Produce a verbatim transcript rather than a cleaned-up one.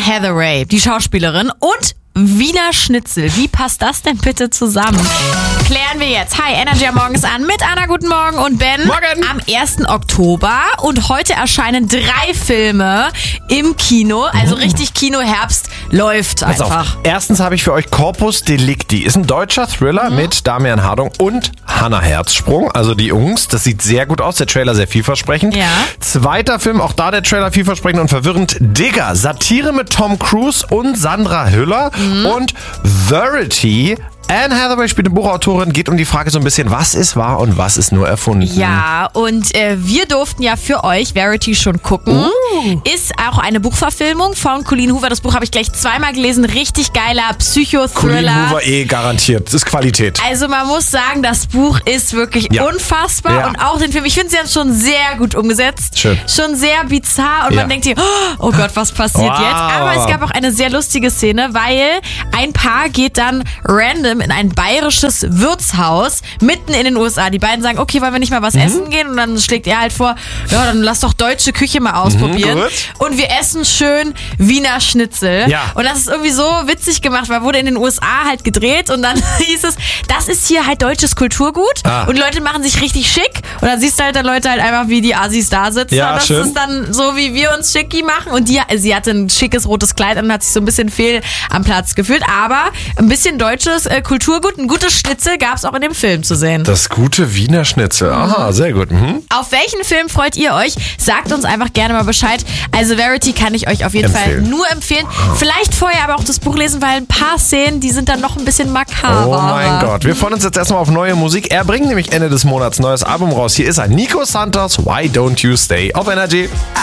Hathaway, die Schauspielerin, und Wiener Schnitzel. Wie passt das denn bitte zusammen? Klären wir jetzt. Hi, Energy am Morgens an mit Anna, guten Morgen, und Ben. Morgen. Am ersten Oktober, und heute erscheinen drei Filme im Kino. Also richtig Kinoherbst läuft Pass einfach. auf. Erstens habe ich für euch Corpus Delicti. Ist ein deutscher Thriller mhm. mit Damian Hardung und Hannah Herzsprung, also die Jungs. Das sieht sehr gut aus, der Trailer sehr vielversprechend. Ja. Zweiter Film, auch da der Trailer vielversprechend und verwirrend. Digger, Satire mit Tom Cruise und Sandra Hüller. Mhm. Und Verity. Anne Hathaway spielt eine Buchautorin, geht um die Frage so ein bisschen, was ist wahr und was ist nur erfunden. Ja, und äh, wir durften ja für euch Verity schon gucken. Uh. Ist auch eine Buchverfilmung von Colleen Hoover. Das Buch habe ich gleich zweimal gelesen. Richtig geiler Psychothriller. Colleen Hoover eh garantiert. Das ist Qualität. Also man muss sagen, das Buch ist wirklich ja. unfassbar. Ja. Und auch den Film, ich finde, sie haben es schon sehr gut umgesetzt. Schön. Schon sehr bizarr. Und ja. man denkt sich, oh Gott, was passiert wow. jetzt? Aber es gab auch eine sehr lustige Szene, weil ein Paar geht dann random in ein bayerisches Wirtshaus mitten in den U S A. Die beiden sagen, okay, wollen wir nicht mal was mhm. essen gehen? Und dann schlägt er halt vor, ja, dann lass doch deutsche Küche mal ausprobieren. Mhm, und wir essen schön Wiener Schnitzel. Ja. Und das ist irgendwie so witzig gemacht, weil wurde in den U S A halt gedreht und dann hieß es, das ist hier halt deutsches Kulturgut ah. und Leute machen sich richtig schick und dann siehst du halt dann Leute halt einfach, wie die Assis da sitzen. Ja, und das schön. ist dann so, wie wir uns schicki machen. Und die, sie hatte ein schickes rotes Kleid und hat sich so ein bisschen fehl am Platz gefühlt. Aber ein bisschen deutsches äh, Kulturgut, ein gutes Schnitzel gab es auch in dem Film zu sehen. Das gute Wiener Schnitzel. Aha, mhm. sehr gut. Mhm. Auf welchen Film freut ihr euch? Sagt uns einfach gerne mal Bescheid. Also Verity kann ich euch auf jeden empfehlen. Fall nur empfehlen. Vielleicht vorher aber auch das Buch lesen, weil ein paar Szenen, die sind dann noch ein bisschen makaber. Oh mein Gott. Wir freuen uns jetzt erstmal auf neue Musik. Er bringt nämlich Ende des Monats ein neues Album raus. Hier ist er. Nico Santos, Why Don't You Stay auf Energy.